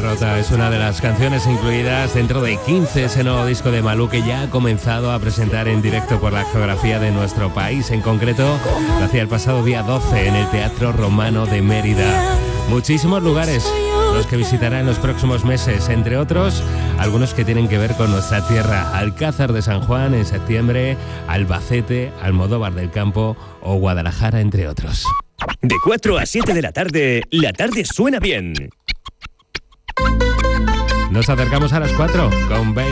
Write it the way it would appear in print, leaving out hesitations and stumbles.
Rota es una de las canciones incluidas dentro de 15, ese nuevo disco de Malú que ya ha comenzado a presentar en directo por la geografía de nuestro país. En concreto, lo hacía el pasado día 12 en el Teatro Romano de Mérida. Muchísimos lugares los que visitará en los próximos meses, entre otros, algunos que tienen que ver con nuestra tierra. Alcázar de San Juan en septiembre, Albacete, Almodóvar del Campo o Guadalajara, entre otros. De 4 a 7 de la tarde suena bien. Nos acercamos a las 4 con